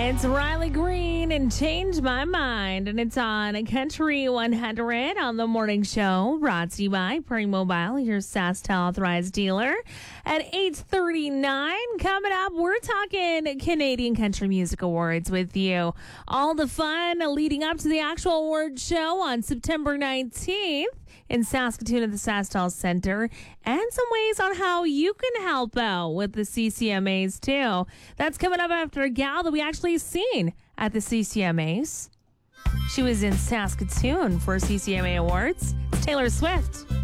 It's Riley Green and Change My Mind, and it's on Country 100 on the morning show, brought to you by Prairie Mobile, your SaskTel authorized dealer. At 8:39, coming up, we're talking Canadian Country Music Awards with you. All the fun leading up to the actual award show on September 19th in Saskatoon at the SaskTel Center, and some ways on how you can help out with the CCMAs too. That's coming up after a gal that we actually seen at the CCMAs. She was in Saskatoon for CCMA Awards. It's Taylor Swift.